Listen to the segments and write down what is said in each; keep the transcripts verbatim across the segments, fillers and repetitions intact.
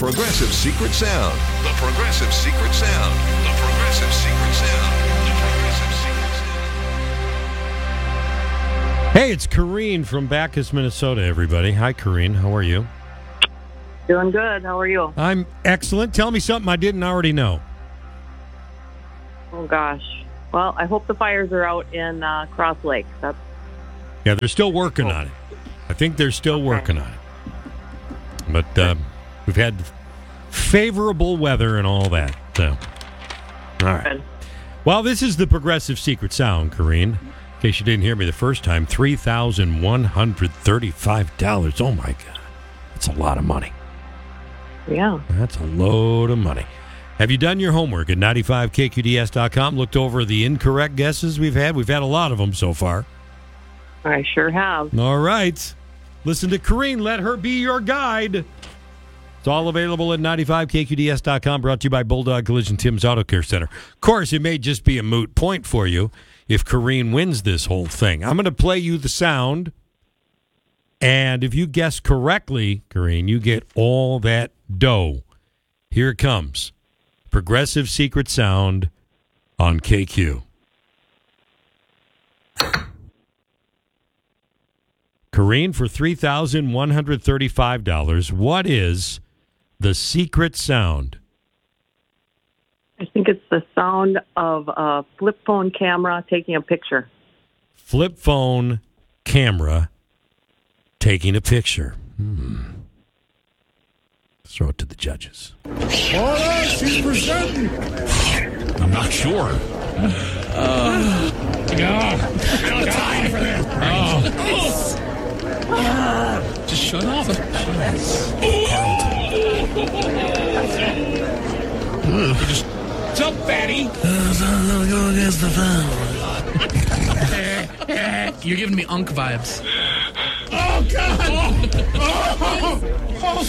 Progressive Secret Sound. The Progressive Secret Sound. The Progressive Secret Sound. The Progressive Secret Sound. Hey, it's Corrine from Bacchus, Minnesota, everybody. Hi, Corrine. How are you? Doing good. How are you? I'm excellent. Tell me something I didn't already know. Oh, gosh. Well, I hope the fires are out in uh, Cross Lake. That's Yeah, they're still working on it. I think they're still working on it. But uh, we've had favorable weather and all that. So, all right. good. Well, this is the Progressive Secret Sound, Corrine. In case you didn't hear me the first time, three thousand one hundred thirty-five dollars. Oh, my God. That's a lot of money. Yeah. That's a load of money. Have you done your homework at ninety-five K Q D S dot com? Looked over the incorrect guesses we've had? We've had a lot of them so far. I sure have. All right. Listen to Corrine. Let her be your guide. It's all available at ninety-five K Q D S dot com, brought to you by Bulldog Collision Tim's Auto Care Center. Of course, it may just be a moot point for you if Corrine wins this whole thing. I'm going to play you the sound, and if you guess correctly, Corrine, you get all that dough. Here it comes. Progressive Secret Sound on K Q. Corrine, for three thousand one hundred thirty-five dollars, what is the secret sound? I think it's the sound of a flip phone camera taking a picture. Flip phone camera taking a picture. Hmm. Throw it to the judges. I'm not sure. Uh, no. No time for this. Oh. Oh. Just shut off. Carlton. Just jump, fatty. Go against the fan. You're giving me Unk vibes. Oh, God. Oh.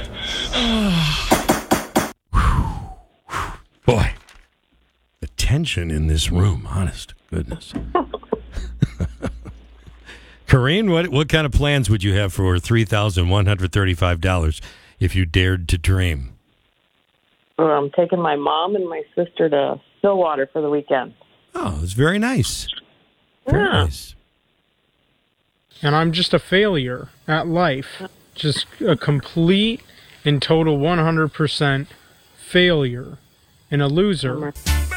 Oh. Boy, the tension in this room, honest to goodness. Corrine, what what kind of plans would you have for three thousand one hundred thirty-five dollars if you dared to dream? Well, I'm taking my mom and my sister to Stillwater for the weekend. Oh, it's very nice. Very Yeah. nice. And I'm just a failure at life. Just a complete and total one hundred percent failure and a loser.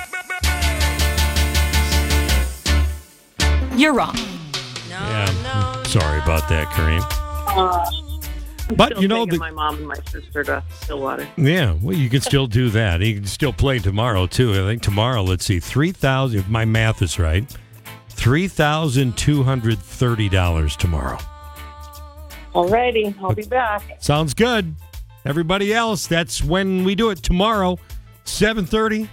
You're wrong. Yeah, sorry about that, Corrine. Uh, But still you know, taking the, my mom and my sister to Stillwater. yeah, well, you can still do that. You can still play tomorrow too. I think tomorrow, let's see, three thousand. If my math is right, three thousand two hundred thirty dollars tomorrow. Alrighty, I'll be back. Sounds good. Everybody else, that's when we do it tomorrow, seven thirty,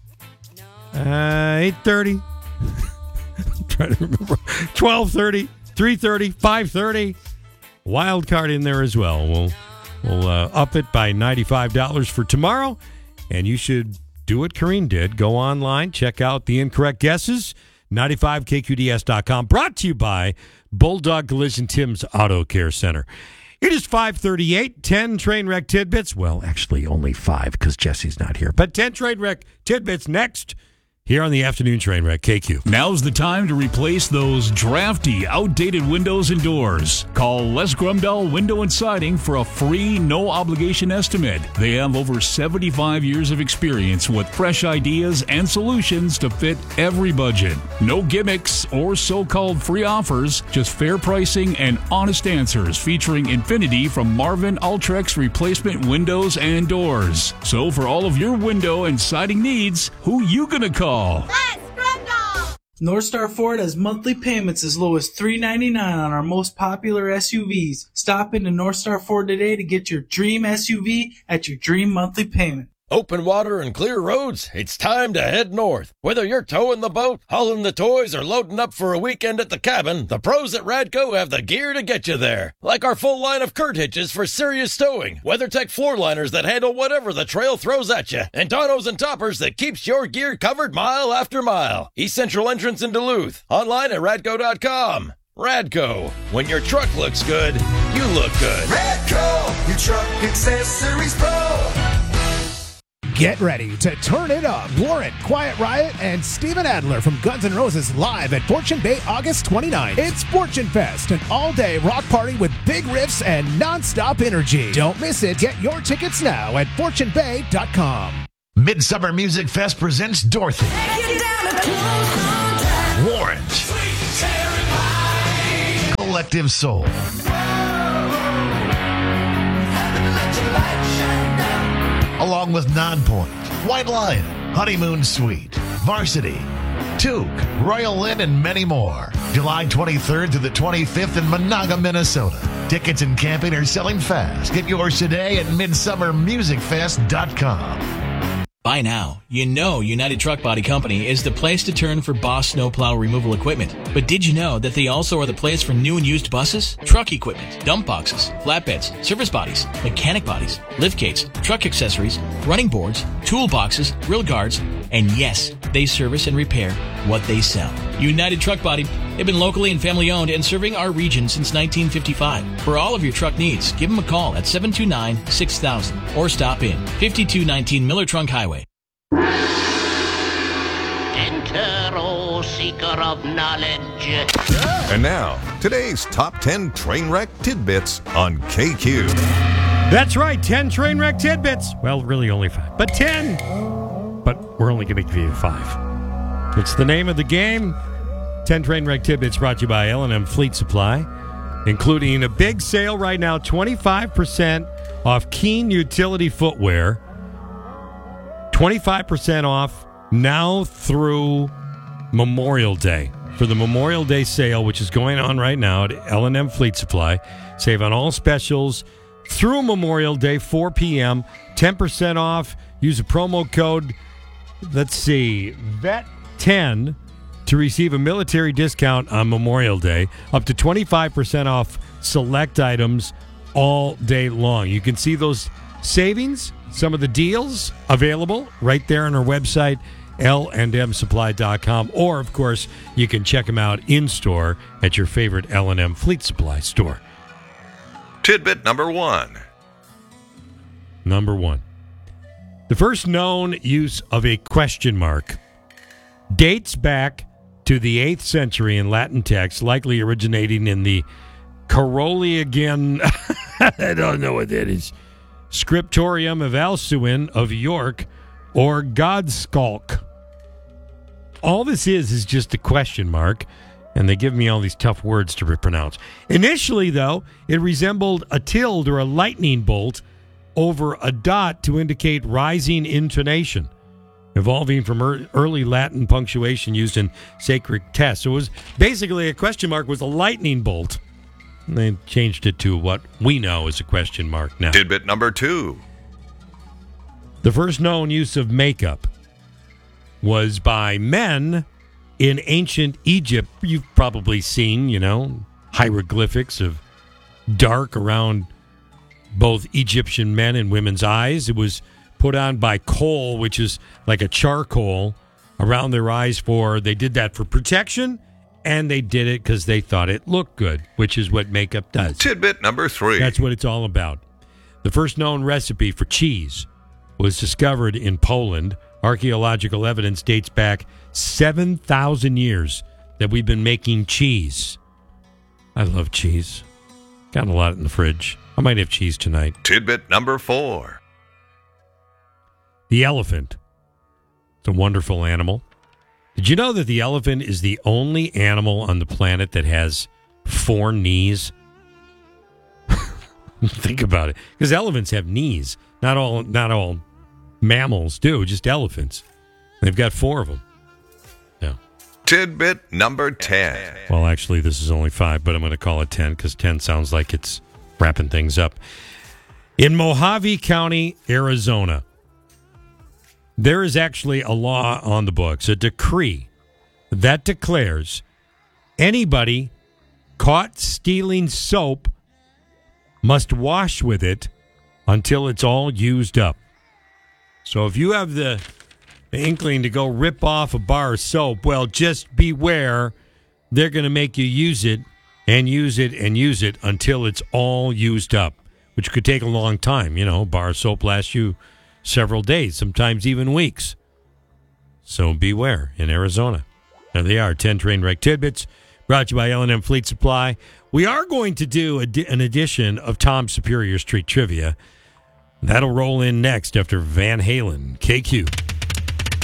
uh, eight thirty. I'm trying to remember. twelve thirty, three thirty, five thirty. Wild card in there as well. We'll we'll uh, up it by ninety-five dollars for tomorrow, and you should do what Corrine did. Go online, check out the incorrect guesses. ninety-five K Q D S dot com. Brought to you by Bulldog Collision Tim's Auto Care Center. It is five thirty-eight, ten train wreck tidbits. Well, actually only five because Jesse's not here. But ten train wreck tidbits next here on the afternoon train wreck, K Q. Now's the time to replace those drafty, outdated windows and doors. Call Les Grumdahl Window and Siding for a free, no-obligation estimate. They have over seventy-five years of experience with fresh ideas and solutions to fit every budget. No gimmicks or so-called free offers, just fair pricing and honest answers featuring Infinity from Marvin Ultrex replacement windows and doors. So for all of your window and siding needs, who you gonna call? North Star Ford has monthly payments as low as three ninety-nine on our most popular S U Vs. Stop into North Star Ford today to get your dream S U V at your dream monthly payment. Open water and clear roads, it's time to head north. Whether you're towing the boat, hauling the toys, or loading up for a weekend at the cabin, the pros at Radco have the gear to get you there. Like our full line of Kurt hitches for serious towing, WeatherTech floor liners that handle whatever the trail throws at you, and Donos and toppers that keeps your gear covered mile after mile. East Central entrance in Duluth. Online at radco dot com. Radco. When your truck looks good, you look good. Radco, your truck accessories pro. Get ready to turn it up. Lauren, Quiet Riot, and Steven Adler from Guns N' Roses live at Fortune Bay August twenty-ninth. It's Fortune Fest, an all-day rock party with big riffs and non-stop energy. Don't miss it. Get your tickets now at fortune bay dot com. Midsummer Music Fest presents Dorothy, Warrant, Collective Soul, along with Nonpoint, White Lion, Honeymoon Suite, Varsity, Toque, Royal Inn, and many more. July twenty-third through the twenty-fifth in Monaga, Minnesota. Tickets and camping are selling fast. Get yours today at midsummer music fest dot com. By now, you know United Truck Body Company is the place to turn for Boss snowplow removal equipment. But did you know that they also are the place for new and used buses, truck equipment, dump boxes, flatbeds, service bodies, mechanic bodies, liftgates, truck accessories, running boards, toolboxes, grill guards, and yes, they service and repair what they sell. United Truck Body, they've been locally and family owned and serving our region since nineteen fifty-five. For all of your truck needs, give them a call at seven two nine, six thousand or stop in fifty-two nineteen Miller Trunk Highway. Enter, O seeker of knowledge. And now, today's top ten train wreck tidbits on K Q. That's right, ten train wreck tidbits. Well, really only five, but ten. But we're only going to give you five. It's the name of the game. ten train wreck tidbits brought to you by L and M Fleet Supply, including a big sale right now, twenty-five percent off Keen utility footwear, twenty-five percent off now through Memorial Day. For the Memorial Day sale, which is going on right now at L and M Fleet Supply, save on all specials through Memorial Day, four p.m., ten percent off. Use a promo code, let's see, V E T ten to receive a military discount on Memorial Day, up to twenty-five percent off select items all day long. You can see those savings, some of the deals available right there on our website, L and M supply dot com, or, of course, you can check them out in-store at your favorite L and M Fleet Supply store. Tidbit number one. Number one. The first known use of a question mark dates back to the eighth century in Latin text, likely originating in the Carolingian, I don't know what that is, Scriptorium of Alcuin of York, or Godskalk. All this is is just a question mark, and they give me all these tough words to pronounce. Initially, though, it resembled a tilde or a lightning bolt over a dot to indicate rising intonation, evolving from er- early Latin punctuation used in sacred texts. So it was basically a question mark was a lightning bolt. And they changed it to what we know as a question mark now. Tidbit number two. The first known use of makeup was by men in ancient Egypt. You've probably seen, you know, hieroglyphics of dark around both Egyptian men and women's eyes. It was put on by kohl, which is like a charcoal, around their eyes for, they did that for protection, and they did it because they thought it looked good, which is what makeup does. Tidbit number three. That's what it's all about. The first known recipe for cheese was discovered in Poland. Archaeological evidence dates back seven thousand years that we've been making cheese. I love cheese. Got a lot in the fridge. I might have cheese tonight. Tidbit number four. The elephant. It's a wonderful animal. Did you know that the elephant is the only animal on the planet that has four knees? Think about it. Because elephants have knees. Not all not all mammals do, just elephants. They've got four of them. Yeah. Tidbit number ten. Well, actually, this is only five, but I'm going to call it ten because ten sounds like it's wrapping things up. In Mojave County, Arizona, there is actually a law on the books, a decree that declares anybody caught stealing soap must wash with it until it's all used up. So if you have the, the inkling to go rip off a bar of soap, well, just beware. They're going to make you use it and use it and use it until it's all used up, which could take a long time. You know, a bar of soap lasts you several days, sometimes even weeks. So beware in Arizona. There they are, ten train wreck tidbits, brought to you by L and M Fleet Supply. We are going to do a, an edition of Tom Superior Street Trivia. That'll roll in next after Van Halen, K Q.